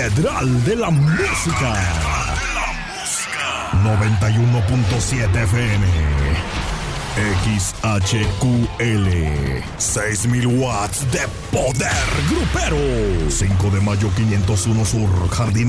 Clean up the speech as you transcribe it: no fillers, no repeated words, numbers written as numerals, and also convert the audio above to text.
Catedral de la Música. 91.7 FM. XHQL. 6,000 watts de poder grupero. 5 de mayo 501 Sur, Jardín